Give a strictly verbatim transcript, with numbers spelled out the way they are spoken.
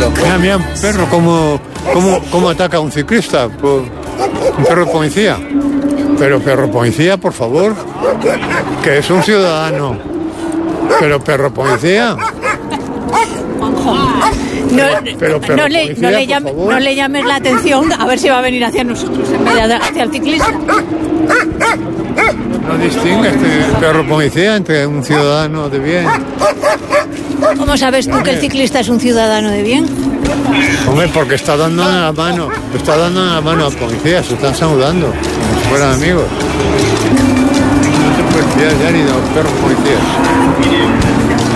tranquilo. Mira, mira, un perro, ¿cómo, cómo, cómo ataca a un ciclista? Pues, un perro de policía. Pero perro policía, por favor, que es un ciudadano. Pero perro policía. No, Pero, pero, no, le, policía, no, le por llame- favor. no le llames la atención a ver si va a venir hacia nosotros en vez de hacia el ciclista. No distingue este perro policía entre un ciudadano de bien. ¿Cómo sabes tú que el ciclista es un ciudadano de bien? Hombre, porque está dando la mano, está dando la mano a policías, se están saludando, como si fueran amigos. No se puede fiar ya ni de los perros policías.